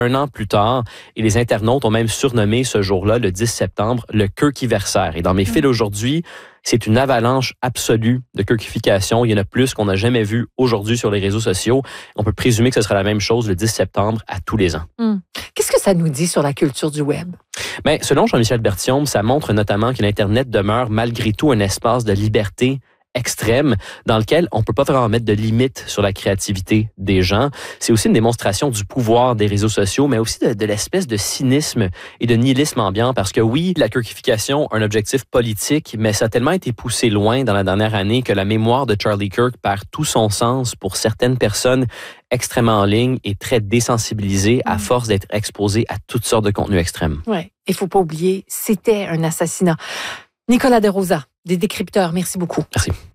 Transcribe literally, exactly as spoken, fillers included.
un an plus tard. Et les internautes ont même surnommé ce jour-là, le dix septembre, le Kirkiversaire. Et dans mes fils aujourd'hui, c'est une avalanche absolue de kirkification. Il y en a plus qu'on n'a jamais vu aujourd'hui sur les réseaux sociaux. On peut présumer que ce sera la même chose le dix septembre à tous les ans. Hum. Qu'est-ce que ça nous dit sur la culture du web? Bien, selon Jean-Michel Berthiaume, ça montre notamment que l'Internet demeure malgré tout un espace de liberté extrême dans lequel on peut pas vraiment mettre de limites sur la créativité des gens. C'est aussi une démonstration du pouvoir des réseaux sociaux, mais aussi de, de l'espèce de cynisme et de nihilisme ambiant, parce que oui, la kirkification a un objectif politique, mais ça a tellement été poussé loin dans la dernière année que la mémoire de Charlie Kirk perd tout son sens pour certaines personnes extrêmement en ligne et très désensibilisées à force d'être exposées à toutes sortes de contenus extrêmes. Oui, il faut pas oublier, c'était un assassinat. Nicolas Desrosas, des décrypteurs, merci beaucoup. Merci.